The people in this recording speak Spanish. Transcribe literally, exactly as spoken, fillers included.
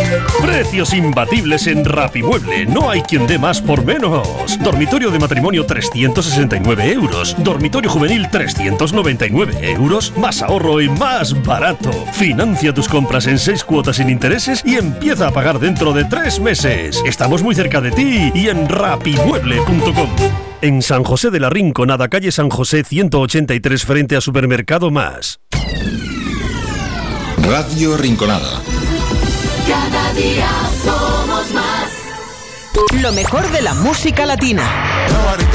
Precios imbatibles en Rapimueble. No hay quien dé más por menos. Dormitorio de matrimonio trescientos sesenta y nueve euros. Dormitorio juvenil trescientos noventa y nueve euros. Más ahorro y más barato. Financia tus compras en seis cuotas sin intereses y empieza a pagar dentro de tres meses. Estamos muy cerca de ti y en rapimueble punto com. En San José de la Rinconada, calle San José ciento ochenta y tres, frente a Supermercado Más. Radio Rinconada. Cada día somos más. Lo mejor de la música latina.